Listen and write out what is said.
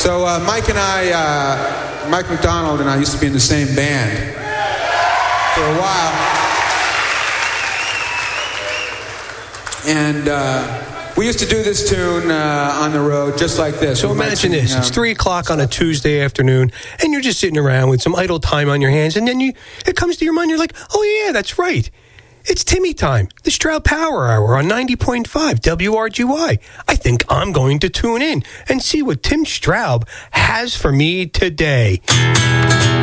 So Mike McDonald and I used to be in the same band for a while. And we used to do this tune on the road just like this. So imagine this. It's 3 o'clock on a Tuesday afternoon, and you're just sitting around with some idle time on your hands, and then it comes to your mind, you're like, oh, yeah, that's right. It's Timmy time, the Stroud Power Hour on 90.5 WRGY. I think I'm going to tune in and see what Tim Straub has for me today.